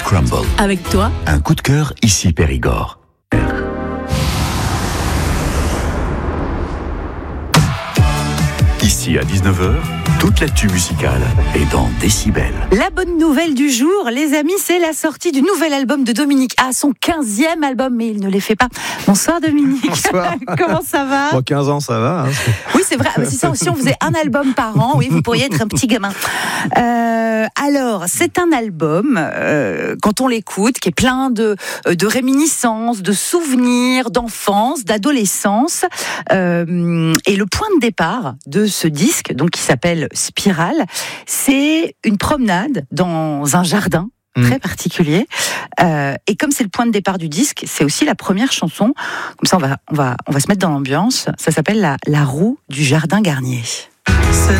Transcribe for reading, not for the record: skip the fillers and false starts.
Crumble. Avec toi, Un coup de cœur ici Périgord. Ici à 19h, toute l'actu musicale est dans Décibel. la bonne nouvelle du jour, les amis, c'est la sortie du nouvel album de Dominique A, son 15e album, mais il ne les fait pas. Bonsoir Dominique. Bonsoir. Comment ça va ? Bon, 15 ans, ça va. Hein. Oui, c'est vrai. C'est ça, si on faisait un album par an, oui, vous pourriez être un petit gamin. Alors, c'est un album, quand on l'écoute, qui est plein de réminiscences, de souvenirs, d'enfance, d'adolescence. Et le point de départ de ce disque, donc qui s'appelle Spirale, c'est une promenade dans un jardin très particulier. Et comme c'est le point de départ du disque, c'est aussi la première chanson. Comme ça, on va se mettre dans l'ambiance. Ça s'appelle La roue du jardin Garnier.